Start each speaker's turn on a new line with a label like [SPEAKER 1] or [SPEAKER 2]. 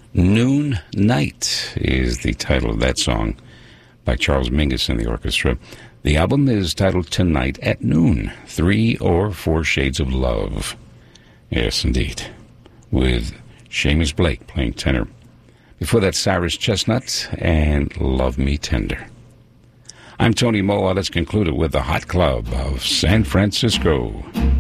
[SPEAKER 1] Noon Night is the title of that song by Charles Mingus and the orchestra. The album is titled Tonight at Noon, 3 or 4 Shades of Love. Yes, indeed. With Seamus Blake playing tenor. Before that, Cyrus Chestnut and Love Me Tender. I'm Tony Moa. Let's conclude it with the Hot Club of San Francisco.